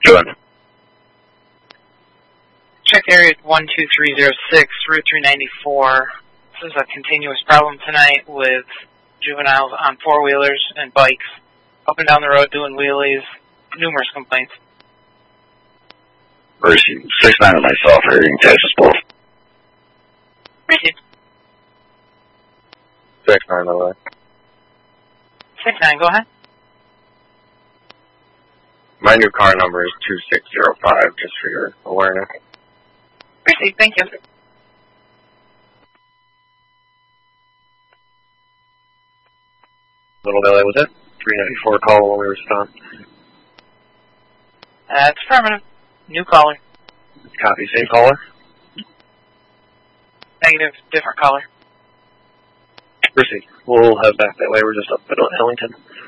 Doing. Check area 12306, Route 394. This is a continuous problem tonight with juveniles on four-wheelers and bikes, up and down the road doing wheelies, numerous complaints. Receive 6-9 of myself here, you can catch us both. Receive. 6-9 away. 6-9, go ahead. My new car number is 2605, just for your awareness. Receive, thank you. Little delay, was it? 394 call when we respond. That's affirmative. New caller. Copy, same caller? Negative, different caller. Proceed. We'll head back that way. We're just up at Ellington.